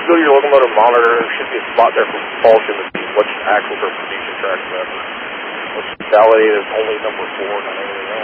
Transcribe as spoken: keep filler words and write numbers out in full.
go to your locomotive monitor, there should be a spot there for propulsion to see what's actual transportation track number. Let's validate as only number four, not anything